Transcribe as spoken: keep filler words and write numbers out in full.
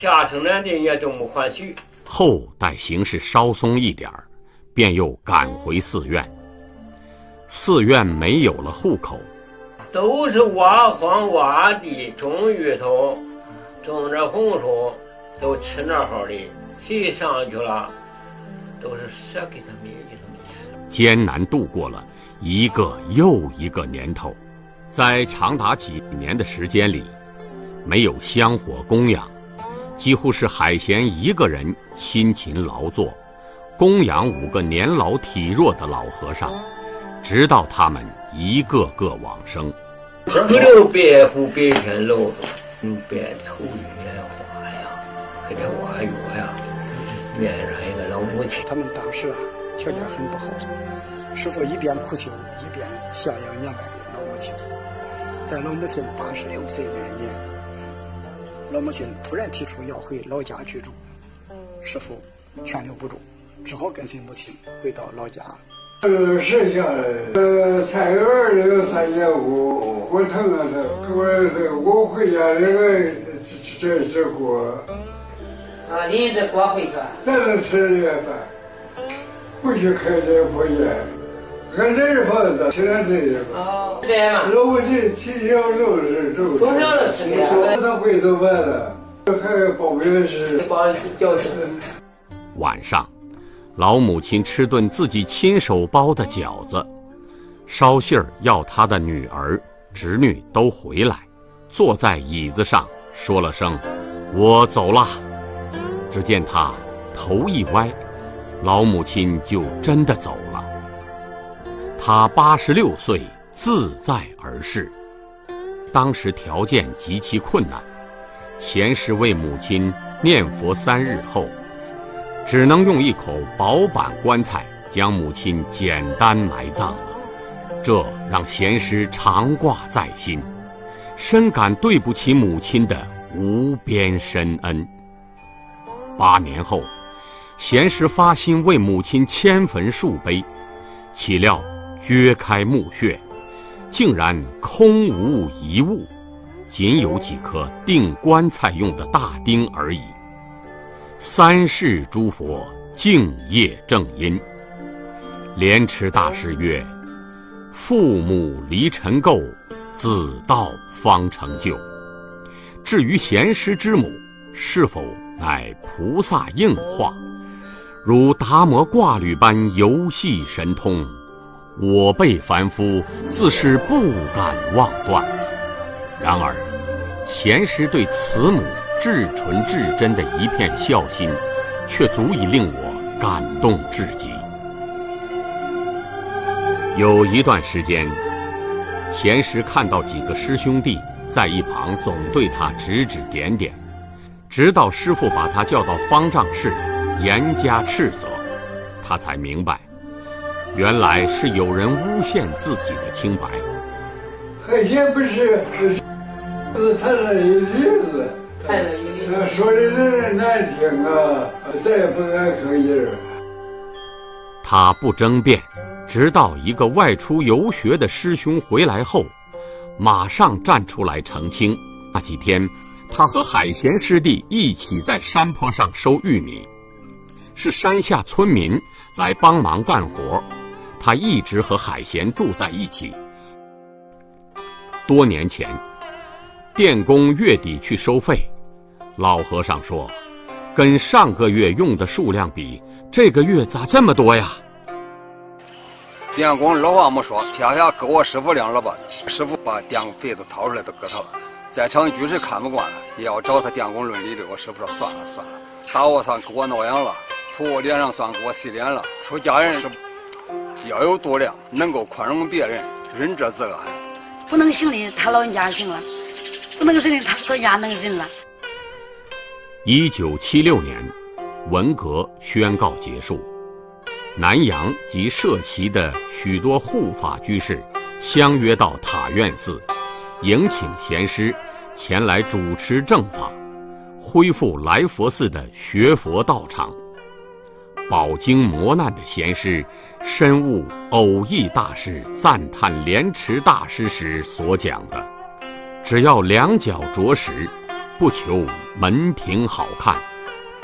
下城南的也都没还许。 后待形势稍松一点儿，便又赶回寺院。寺院没有了户口， 都是挖荒挖地，种芋头，种着红薯，都吃那好的。谁上去了，都是舍给他们给他们吃。 艰难度过了一个又一个年头，在长达几年的时间里，没有香火供养，几乎是海贤一个人辛勤劳作，供养五个年老体弱的老和尚，直到他们一个个往生。 不留白虎白天露着，用白头月花呀，给这挖药呀，面上一个老母亲。 他们当时啊，条件很不好，师父一边苦修，一边孝养年迈的老母亲。在老母亲八十六岁那一年，老母亲突然提出要回老家居住，师父劝留不住，只好跟随母亲回到老家。 呃，剩下来，呃，菜园里有三节骨，骨疼啊，他我这我回家那个这这锅。 啊，拎着锅回去。 咱能吃这个饭，不许开这破烟，俺这是房子，吃点这个。 哦，这样嘛。 老母亲从小就是这。 从小就吃这个。 他回头完了，还包面是。 包饺子。 晚上，老母亲吃顿自己亲手包的饺子，捎信儿要她的女儿、侄女都回来，坐在椅子上说了声“我走了”。只见她头一歪，老母亲就真的走了。她八十六岁，自在而逝。当时条件极其困难，贤师为母亲念佛三日后，只能用一口薄板棺材将母亲简单埋葬了。这让贤师常挂在心，深感对不起母亲的无边深恩。八年后，贤师发心为母亲迁坟树碑，岂料掘开墓穴，竟然空无一物，仅有几颗钉棺材用的大钉而已。三世诸佛敬业正因，莲池大师曰：父母离尘垢，子道方成就。至于贤师之母是否乃菩萨应化，如达摩挂履般游戏神通，我辈凡夫自是不敢妄断。然而贤师对慈母至纯至真的一片孝心，却足以令我感动至极。有一段时间，贤师看到几个师兄弟在一旁总对他指指点点，直到师父把他叫到方丈室严加斥责，他才明白，原来是有人诬陷自己的清白。 海贤不是是他的意思，说的人难听啊，再也不敢吭音。 他不争辩，直到一个外出游学的师兄回来后，马上站出来澄清。那几天，他和海贤师弟一起在山坡上收玉米，是山下村民来帮忙干活，他一直和海贤住在一起。多年前，电工月底去收费，老和尚说，跟上个月用的数量比，这个月咋这么多呀？ 电工老话没说，撇下给我师傅两耳巴子，师傅把电费都掏出来都给他了。在场居士看不惯了，也要找他电工论理论。我师傅说算了算了，打我算给我挠痒了，吐我脸上算给我洗脸了。出家人是要有度量，能够宽容别人，仁者自安。 不能行的他老人家行了，不能行的他老人家能行了。 一九七六年，文革宣告结束，南洋及社旗的许多护法居士相约到塔院寺，迎请贤师前来主持正法，恢复来佛寺的学佛道场。饱经磨难的贤师深悟偶益大师赞叹莲池大师时所讲的，只要两脚着实， 不求门庭好看，